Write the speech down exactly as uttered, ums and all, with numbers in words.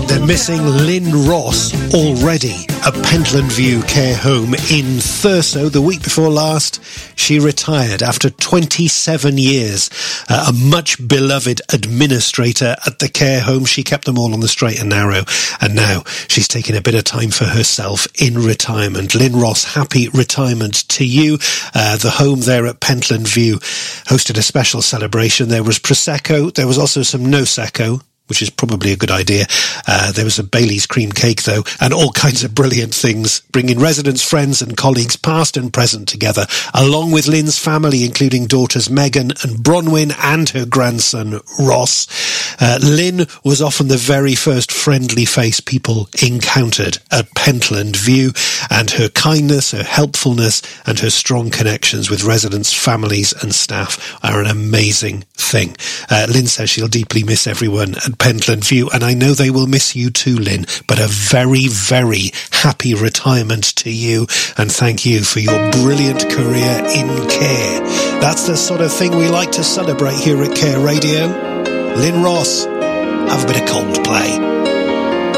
They're missing Lynn Ross already at Pentland View Care Home in Thurso. The week before last, she retired after twenty-seven years. Uh, a much beloved administrator at the care home. She kept them all on the straight and narrow. And now she's taking a bit of time for herself in retirement. Lynn Ross, happy retirement to you. Uh, the home there at Pentland View hosted a special celebration. There was Prosecco. There was also some Nosecco, which is probably a good idea. Uh, there was a Bailey's cream cake, though, and all kinds of brilliant things, bringing residents, friends and colleagues, past and present, together, along with Lynn's family, including daughters Megan and Bronwyn and her grandson, Ross. Uh, Lynn was often the very first friendly face people encountered at Pentland View, and her kindness, her helpfulness, and her strong connections with residents, families and staff are an amazing thing. Uh, Lynn says she'll deeply miss everyone at Pentland View, and I know they will miss you too, Lynn, but a very, very happy retirement to you, and thank you for your brilliant career in care. That's the sort of thing we like to celebrate here at Care Radio. Lynn Ross, have a bit of Coldplay.